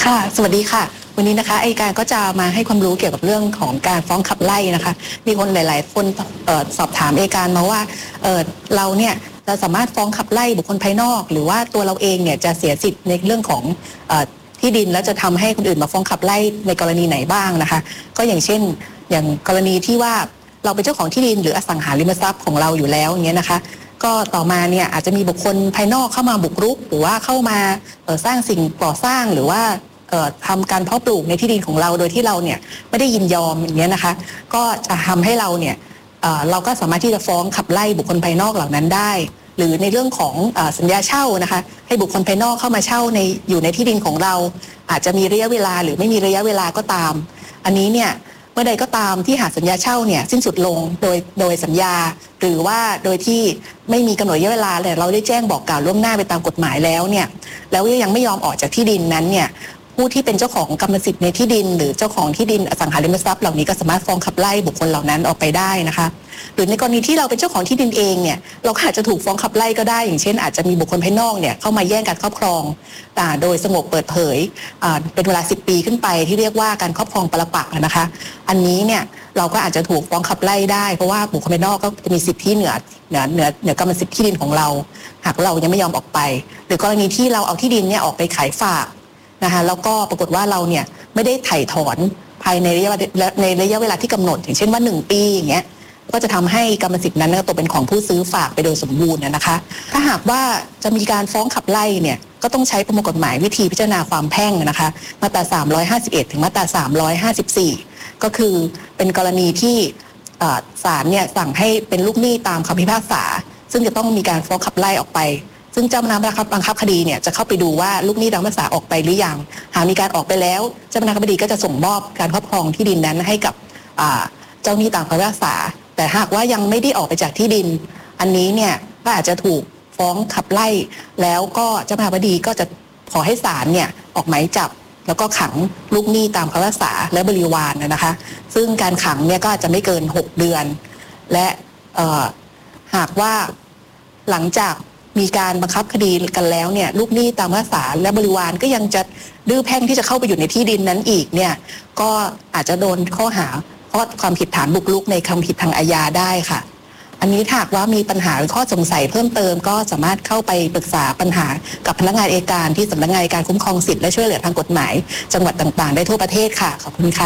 ค่ะสวัสดีค่ะวันนี้นะคะอัยการก็จะมาให้ความรู้เกี่ยวกับเรื่องของการฟ้องขับไล่นะคะมีคนหลายๆคนสอบถามอัยการมาว่าเราเนี่ยจะสามารถฟ้องขับไล่บุคคลภายนอกหรือว่าตัวเราเองเนี่ยจะเสียสิทธิ์ในเรื่องของที่ดินแล้วจะทำให้คนอื่นมาฟ้องขับไล่ในกรณีไหนบ้างนะคะก็อย่างเช่นอย่างกรณีที่ว่าเราเป็นเจ้าของที่ดินหรืออสังหาริมทรัพย์ของเราอยู่แล้วอย่างเงี้ยนะคะก็ต่อมาเนี่ยอาจจะมีบุคคลภายนอกเข้ามาบุกรุกหรือว่าเข้ามาสร้างสิ่งก่อสร้างหรือว่าทำการเพาะปลูกในที่ดินของเราโดยที่เราเนี่ยไม่ได้ยินยอมอย่างเงี้ยนะคะก็จะทำให้เราเนี่ยเราก็สามารถที่จะฟ้องขับไล่บุคคลภายนอกเหล่านั้นได้หรือในเรื่องของสัญญาเช่านะคะให้บุคคลภายนอกเข้ามาเช่าอยู่ในที่ดินของเราอาจจะมีระยะเวลาหรือไม่มีระยะเวลาก็ตามอันนี้เนี่ยเมื่อใดก็ตามที่หากสัญญาเช่าเนี่ยสิ้นสุดลงโดยสัญญาหรือว่าโดยที่ไม่มีกำหนดระยะเวลาแต่เราได้แจ้งบอกกล่าวล่วงหน้าไปตามกฎหมายแล้วเนี่ยแล้วยังไม่ยอมออกจากที่ดินนั้นเนี่ยผู้ที่เป็นเจ้าของกรรมสิทธิ์ในที่ดินหรือเจ้าของที่ดินอสังหาริมทรัพย์เหล่านี้ก็สามารถฟ้องขับไล่บุคคลเหล่านั้นออกไปได้นะคะหรือในกรณีที่เราเป็นเจ้าของที่ดินเองเนี่ยเราอาจจะถูกฟ้องขับไล่ก็ได้อย่างเช่นอาจจะมีบุคคลภายนอกเนี่ยเข้ามาแย่งการครอบครองโดยสงบเปิดเผยเป็นเวลา10 ปีขึ้นไปที่เรียกว่าการครอบครองปรปักษ์นะคะอันนี้เนี่ยเราก็อาจจะถูกฟ้องขับไล่ได้เพราะว่าบุคคลภายนอกก็จะมีสิทธิเหนือกรรมสิทธิ์ที่ดินของเราหากเรายังไม่ยอมออกไปหรือกรณีที่เราเอาที่ดินเนี่ยออกไปขายฝากนะคะแล้วก็ปรากฏว่าเราเนี่ยไม่ได้ไถ่ถอนภายในระยะเวลาที่กำหนดอย่างเช่นว่า1 ปีอย่างเงี้ยก็จะทำให้กรรมสิทธิ์นั้นตกเป็นของผู้ซื้อฝากไปโดยสมบูรณ์นะคะถ้าหากว่าจะมีการฟ้องขับไล่เนี่ยก็ต้องใช้ประมวลกฎหมายวิธีพิจารณาความแพ่งนะคะมาตรา351ถึงมาตรา354ก็คือเป็นกรณีที่ศาลเนี่ยสั่งให้เป็นลูกหนี้ตามคำพิพากษาซึ่งจะต้องมีการฟ้องขับไล่ออกไปซึ่งเจ้าพนักงานบังคับคดีเนี่ยจะเข้าไปดูว่าลูกหนี้ตามคำพิพากษาออกไปหรือยังหากมีการออกไปแล้วเจ้าพนักงานคดีก็จะส่งมอบการครอบครองที่ดินนั้นให้กับเจ้าหนี้ตามคำพิพากษาแต่หากว่ายังไม่ได้ออกไปจากที่ดินอันนี้เนี่ยก็อาจจะถูกฟ้องขับไล่แล้วก็เจ้าพนักงานคดีก็จะขอให้ศาลเนี่ยออกหมายจับแล้วก็ขังลูกหนี้ตามคำพิพากษาและบริวารนะคะซึ่งการขังเนี่ยก็อาจจะไม่เกิน6 เดือนและหากว่าหลังจากมีการบังคับคดีกันแล้วเนี่ยลูกหนี้ตามคำพิพากษาและบริวารก็ยังจะดื้อแพ่งที่จะเข้าไปอยู่ในที่ดินนั้นอีกเนี่ยก็อาจจะโดนข้อหาเพราะความผิดฐานบุกรุกในความผิดทางอาญาได้ค่ะอันนี้ถ้าหากว่ามีปัญหาหรือข้อสงสัยเพิ่มเติมก็สามารถเข้าไปปรึกษาปัญหากับพนักงานอัยการที่สำนักงานอัยการคุ้มครองสิทธิและช่วยเหลือทางกฎหมายจังหวัดต่างๆได้ทั่วประเทศค่ะขอบคุณค่ะ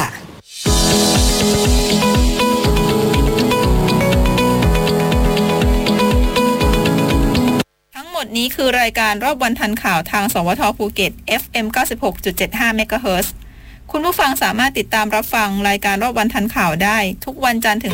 ทั้งหมดนี้คือรายการรอบวันทันข่าวทางสวทภูเก็ต FM 96.75 เมกะเฮิรตซ์คุณผู้ฟังสามารถติดตามรับฟังรายการรอบวันทันข่าวได้ทุกวันจันทร์ถึง